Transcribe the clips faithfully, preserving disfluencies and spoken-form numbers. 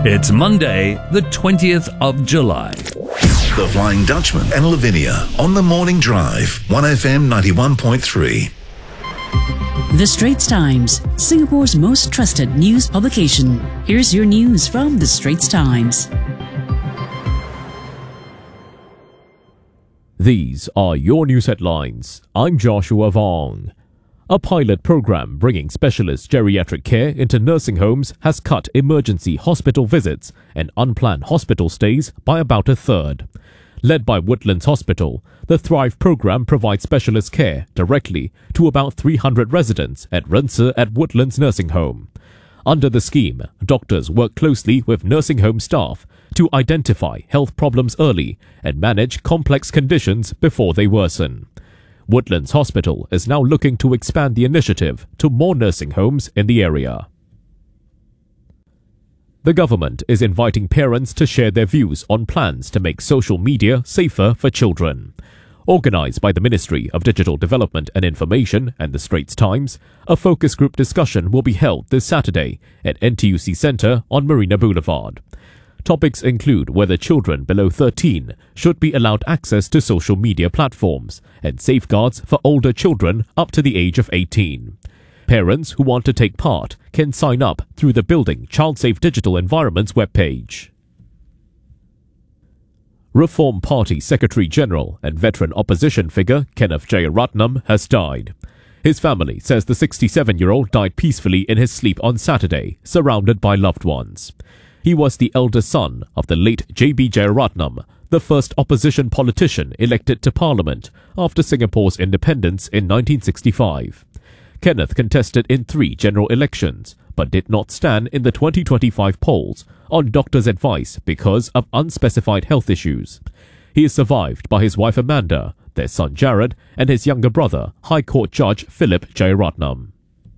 It's Monday, the twentieth of July. The Flying Dutchman and Lavinia on the Morning Drive, one F M ninety-one point three. The Straits Times, Singapore's most trusted news publication. Here's your news from The Straits Times. These are your news headlines. I'm Joshua Vong. A pilot program bringing specialist geriatric care into nursing homes has cut emergency hospital visits and unplanned hospital stays by about a third. Led by Woodlands Hospital, the Thrive program provides specialist care directly to about three hundred residents at Rensi at Woodlands Nursing Home. Under the scheme, doctors work closely with nursing home staff to identify health problems early and manage complex conditions before they worsen. Woodlands Hospital is now looking to expand the initiative to more nursing homes in the area. The government is inviting parents to share their views on plans to make social media safer for children. Organised by the Ministry of Digital Development and Information and the Straits Times, a focus group discussion will be held this Saturday at N T U C Centre on Marina Boulevard. Topics include whether children below thirteen should be allowed access to social media platforms and safeguards for older children up to the age of eighteen. Parents who want to take part can sign up through the Building Child Safe Digital Environments webpage. Reform Party Secretary-General and veteran opposition figure Kenneth Jeyaretnam has died. His family says the sixty-seven-year-old died peacefully in his sleep on Saturday, surrounded by loved ones. He was the eldest son of the late J B Jeyaretnam, the first opposition politician elected to Parliament after Singapore's independence in nineteen sixty-five. Kenneth contested in three general elections, but did not stand in the twenty twenty-five polls on doctors' advice because of unspecified health issues. He is survived by his wife Amanda, their son Jared, and his younger brother, High Court Judge Philip Jeyaretnam.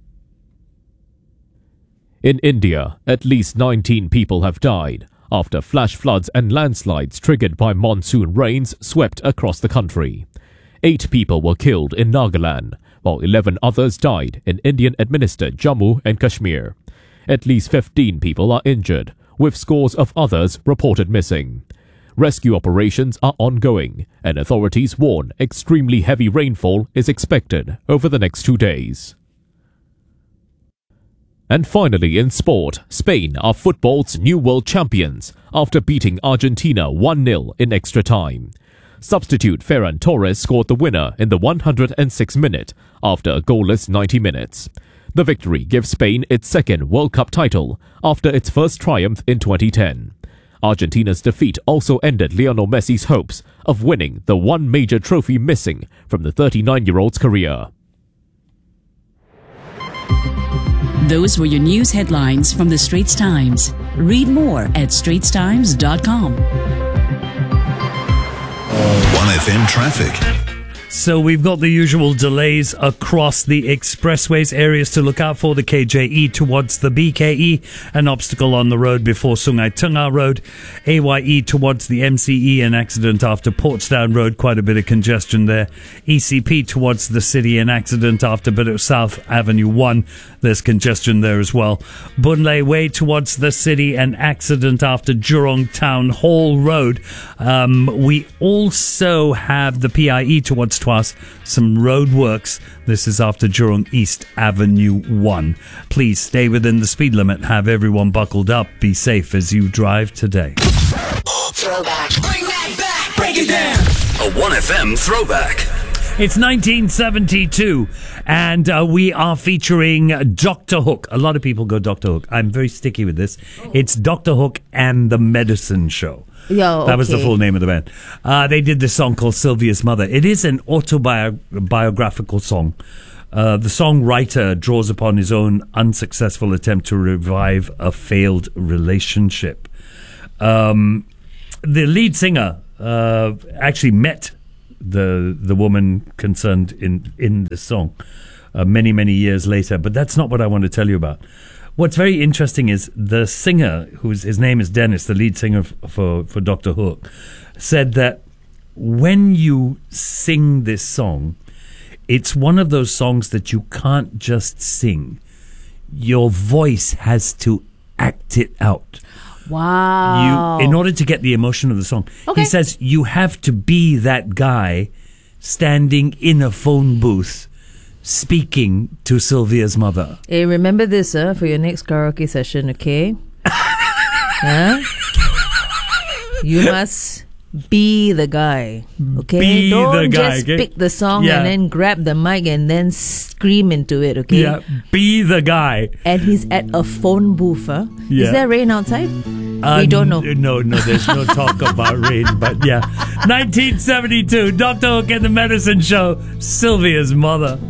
In India, at least nineteen people have died after flash floods and landslides triggered by monsoon rains swept across the country. Eight people were killed in Nagaland, while eleven others died in Indian-administered Jammu and Kashmir. At least fifteen people are injured, with scores of others reported missing. Rescue operations are ongoing, and authorities warn extremely heavy rainfall is expected over the next two days. And finally in sport, Spain are football's new world champions after beating Argentina one nil in extra time. Substitute Ferran Torres scored the winner in the one hundred sixth minute after a goalless ninety minutes. The victory gives Spain its second World Cup title after its first triumph in twenty ten. Argentina's defeat also ended Lionel Messi's hopes of winning the one major trophy missing from the thirty-nine-year-old's career. Those were your news headlines from The Straits Times. Read more at straits times dot com. one F M traffic. So we've got the usual delays across the expressways. Areas to look out for: the K J E towards the B K E, an obstacle on the road before Sungai Tengah Road. A Y E towards the M C E, an accident after Portsdown Road, quite a bit of congestion there. E C P towards the city, an accident after Bedok South Avenue one. There's congestion there as well. Boon Lay Way towards the city, an accident after Jurong Town Hall Road. Um, we also have the P I E towards Tuas, some road works. This is after Jurong East Avenue one. Please stay within the speed limit. Have everyone buckled up. Be safe as you drive today. Throwback. Bring that back. Break it down. A one F M throwback. It's nineteen seventy-two, and uh, we are featuring Doctor Hook. A lot of people go Doctor Hook. I'm very sticky with this. It's Doctor Hook and the Medicine Show. Yo, that was okay. the full name of the band. Uh, they did this song called Sylvia's Mother. It is an autobiographical song. Uh, the songwriter draws upon his own unsuccessful attempt to revive a failed relationship. Um, the lead singer uh, actually met the the woman concerned in, in the song uh, many, many years later. But that's not what I want to tell you about. What's very interesting is the singer, whose his name is Dennis, the lead singer f- for, for Doctor Hook, said that when you sing this song, it's one of those songs that you can't just sing. Your voice has to act it out. Wow. You, in order to get the emotion of the song, Okay. he says you have to be that guy standing in a phone booth speaking to Sylvia's mother. Hey, remember this uh, for your next karaoke session, okay? Huh? You must be the guy, okay? Be Don't the guy, just okay? pick the song Yeah. and then grab the mic and then scream into it, okay? Yeah, be the guy. And he's at a phone booth, huh? Yeah. Is there rain outside? Uh, we don't know. n- No, no, there's no talk about rain, but yeah. nineteen seventy-two, Doctor Hook and the Medicine Show, Sylvia's mother.